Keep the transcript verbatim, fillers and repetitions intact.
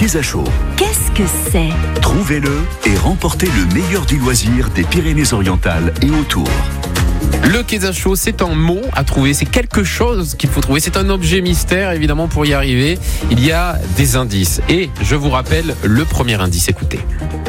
quiz à chaud. Qu'est-ce que c'est ? Trouvez-le et remportez le meilleur du loisir des Pyrénées-Orientales et autour. Le quiz à chaud, c'est un mot à trouver, c'est quelque chose qu'il faut trouver, c'est un objet mystère. Évidemment, pour y arriver, il y a des indices. Et je vous rappelle le premier indice, écoutez.